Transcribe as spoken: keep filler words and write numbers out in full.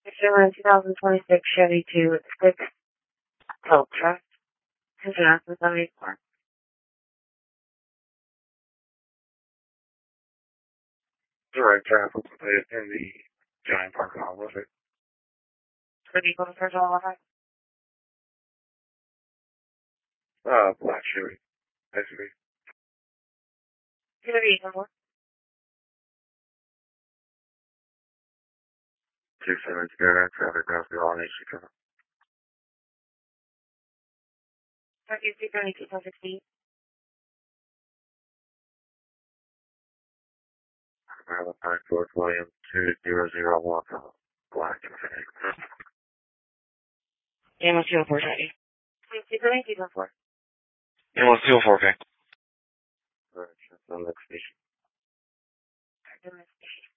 Chevron twenty twenty-six Chevy two six tilt truck. Container from seventy-four. Direct traffic in the giant parking lot, was it? The vehicle search all over. Uh, black Chevy. S U V. Give a vehicle for. two seven zero, traffic across the all H C cover. Turkey two thirty-two sixty. Maryland nine Fort William two zero zero one, black Infiniti. Ammo two oh four Turkey. two thirty-two four. Ammo two oh four, okay. Alright, that's on the next station. Next station.